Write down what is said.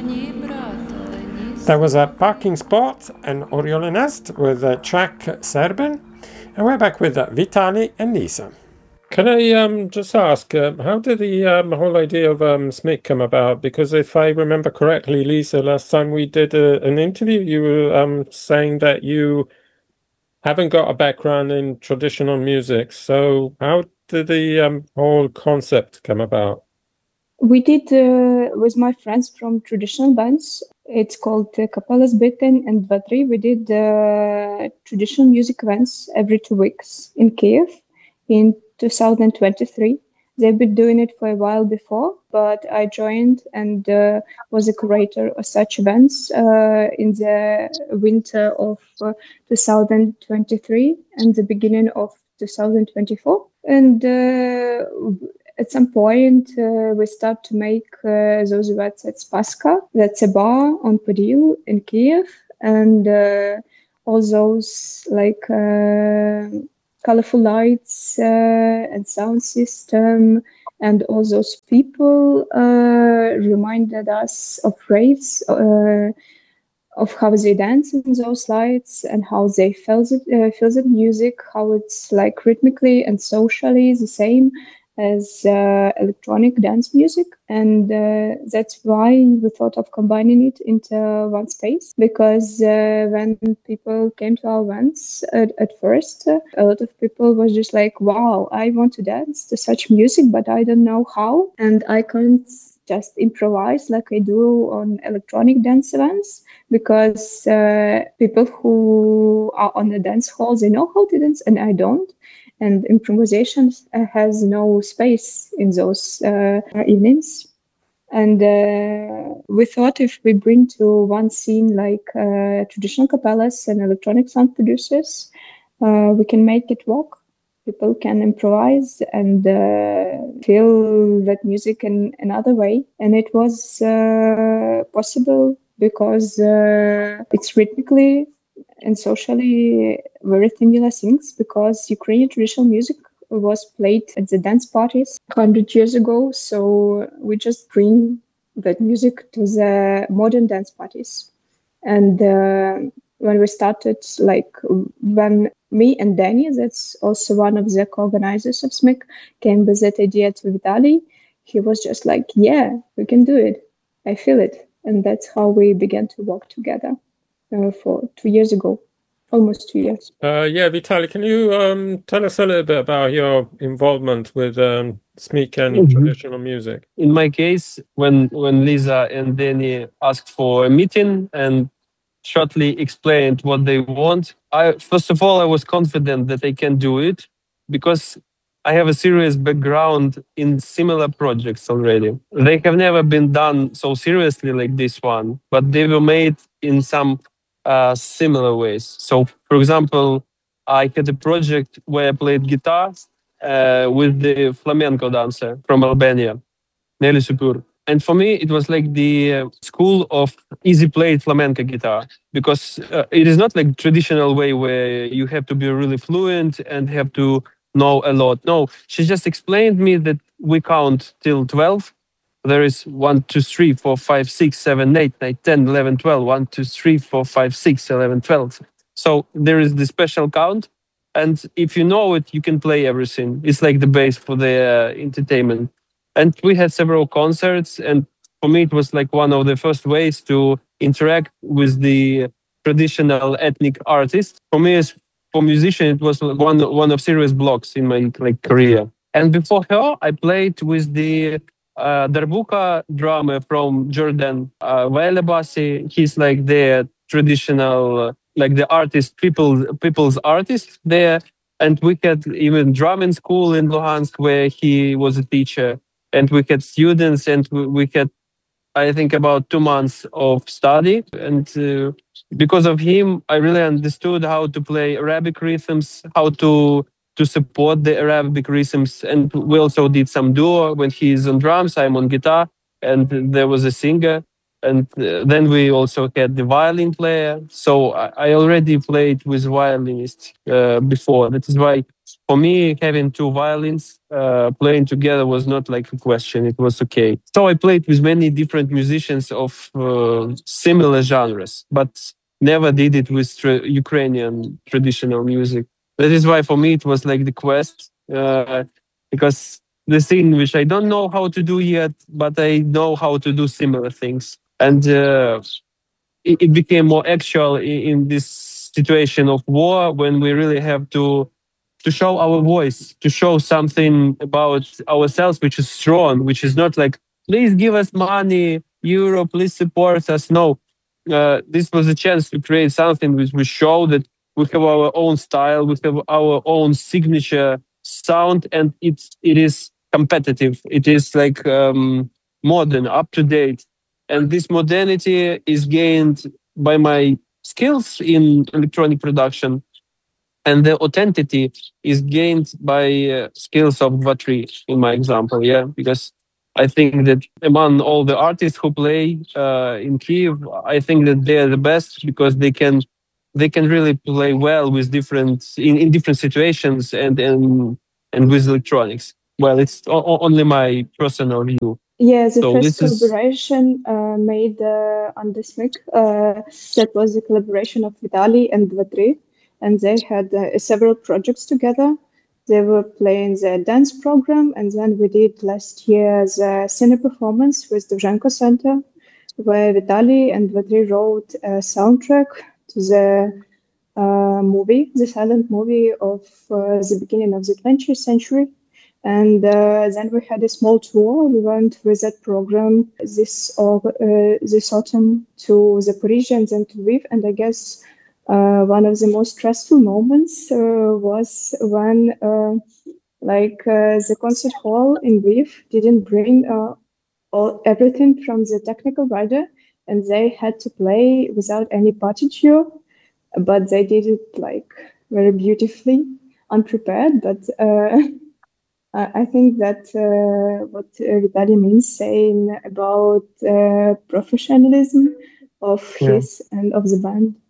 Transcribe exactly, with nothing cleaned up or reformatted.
That was a Parking Sport and Oriole Nest with uh, track Serben. And we're back with uh, Vitali and Lisa. Can I um, just ask, uh, how did the um, whole idea of um, S M I C come about? Because if I remember correctly, Lisa, last time we did a, an interview, you were um, saying that you haven't got a background in traditional music. So how did the um, whole concept come about? We did uh, with my friends from traditional bands. It's called uh, Kapellas Beten and Vatri. We did uh, traditional music events every two weeks in Kiev in two thousand twenty-three. They've been doing it for a while before, but I joined and uh, was a curator of such events uh, in the winter of uh, two thousand twenty-three and the beginning of two thousand twenty-four. And uh, at some point, uh, we start to make uh, those events at Spaska. That's a bar on Podil in Kiev. And uh, all those like uh, colorful lights uh, and sound system and all those people uh, reminded us of raves, uh, of how they dance in those lights and how they feel the, uh, feel the music, how it's like rhythmically and socially the same as uh, electronic dance music. And uh, that's why we thought of combining it into one space, because uh, when people came to our events at, at first, uh, a lot of people was just like, wow, I want to dance to such music, but I don't know how, and I can't just improvise like I do on electronic dance events, because uh, people who are on the dance hall, they know how to dance and I don't. And improvisation uh, has no space in those uh, evenings. And uh, we thought if we bring to one scene like uh, traditional capellas and electronic sound producers, uh, we can make it work. People can improvise and uh, feel that music in another way. And it was uh, possible because uh, it's rhythmically and socially very similar things, because Ukrainian traditional music was played at the dance parties one hundred years ago. So we just bring that music to the modern dance parties. And uh, when we started, like when me and Danny, that's also one of the co-organizers of S M I C, came with that idea to Vitali, he was just like, yeah, we can do it. I feel it. And that's how we began to work together. Uh, for two years ago, almost two years. Uh, yeah, Vitali, can you um, tell us a little bit about your involvement with um, S M I C and mm-hmm. traditional music? In my case, when when Lisa and Danny asked for a meeting and shortly explained what they want, I first of all I was confident that I can do it, because I have a serious background in similar projects already. They have never been done so seriously like this one, but they were made in some uh, similar ways. So, for example, I had a project where I played guitar uh, with the flamenco dancer from Albania, Nelly Supur. And for me, it was like the uh, school of easy played flamenco guitar, because uh, it is not like traditional way where you have to be really fluent and have to know a lot. No, she just explained me that we count till twelve. There is one, two, three, four, five, six, seven, eight, nine, ten, eleven, twelve. one, two, three, four, five, six, eleven, twelve. So there is the special count. And if you know it, you can play everything. It's like the base for the uh, entertainment. And we had several concerts. And for me, it was like one of the first ways to interact with the traditional ethnic artists. For me, as for musician, it was one one of serious blocks in my like career. And before her, I played with the uh, Darbuka drummer from Jordan, uh, Vaile Bassi. He's like the traditional, uh, like the artist, people, people's artist there. And we had even drumming school in Luhansk where he was a teacher. And we had students, and we, we had, I think, about two months of study. And uh, because of him, I really understood how to play Arabic rhythms, how to to support the Arabic rhythms. And we also did some duo. When he is on drums, I'm on guitar, and there was a singer. And uh, then we also had the violin player. So I, I already played with violinists uh, before. That is why for me, having two violins uh, playing together was not like a question. It was okay. So I played with many different musicians of uh, similar genres, but never did it with tra- Ukrainian traditional music. That is why for me it was like the quest, uh, because the thing which I don't know how to do yet, but I know how to do similar things. And uh, it, it became more actual in, in this situation of war when we really have to to show our voice, to show something about ourselves which is strong, which is not like, please give us money, euro, please support us. No, uh, this was a chance to create something which we show that we have our own style, we have our own signature sound, and it's it is competitive. It is like um, modern, up to date, and this modernity is gained by my skills in electronic production, and the authenticity is gained by uh, skills of Vatri in my example. Yeah, because I think that among all the artists who play uh, in Kiev, I think that they're the best because they can they can really play well with different in, in different situations and and and with electronics. Well, it's o- o- only my personal view. Yeah, the So first this is collaboration uh, made uh, on this mic, uh, that was the collaboration of Vitali and Dmitry, and they had uh, several projects together. They were playing the dance program, and then we did last year the cine performance with the Zhenko Center, where Vitali and Dmitry wrote a soundtrack to the uh, movie, the silent movie of uh, the beginning of the twentieth century. And uh, then we had a small tour. We went with that program this uh, this autumn to the Zaporizhia and then to Lviv. And I guess uh, one of the most stressful moments uh, was when uh, like uh, the concert hall in Lviv didn't bring uh, all everything from the technical writer, and they had to play without any partiture, but they did it like very beautifully, unprepared. But uh, I I think that uh, what everybody means saying about uh, professionalism of yeah. his and of the band.